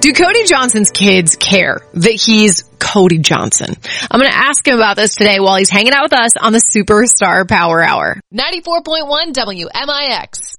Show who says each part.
Speaker 1: Do Cody Johnson's kids care that he's Cody Johnson? I'm going to ask him about this today while he's hanging out with us on the Superstar Power Hour.
Speaker 2: 94.1 WMIX.